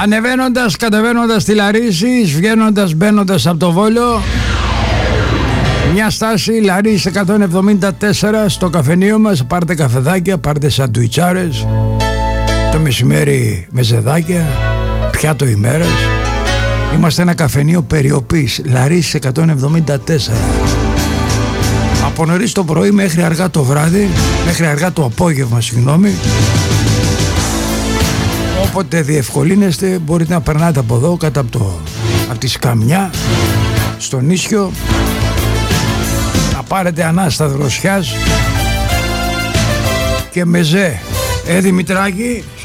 Ανεβαίνοντας, κατεβαίνοντας τη Λαρίση, βγαίνοντας, μπαίνοντας από το Βόλο. Μια στάση Λαρίση 174 στο καφενείο μας. Πάρτε καφεδάκια, πάρτε σαντουιτσάρες. Το μεσημέρι μεζεδάκια, πιάτο ημέρας. Είμαστε ένα καφενείο περιοπής, Λαρίση 174. Από νωρίς το πρωί μέχρι αργά το βράδυ, μέχρι αργά το απόγευμα, συγγνώμη. Όποτε διευκολύνεστε μπορείτε να περνάτε από εδώ, κάτω από τη Σκαμιά, στο Νίσιο, να πάρετε ανάστα δροσιάς και μεζέ. Δημητράκη.